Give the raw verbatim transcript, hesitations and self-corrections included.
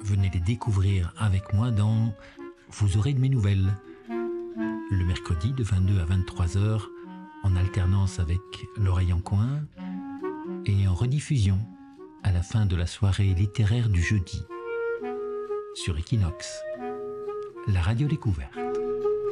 venez les découvrir avec moi dans Vous aurez de mes nouvelles. Le mercredi de vingt-deux à vingt-trois heures, en alternance avec L'Oreille en coin, et en rediffusion à la fin de la soirée littéraire du jeudi, sur Equinox, la radio découverte.